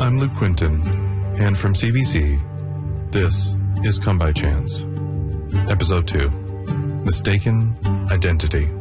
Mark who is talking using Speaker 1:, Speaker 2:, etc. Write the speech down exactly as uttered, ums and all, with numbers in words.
Speaker 1: I'm Luke Quinton, and from C B C, this is Come By Chance. Episode two, Mistaken Identity.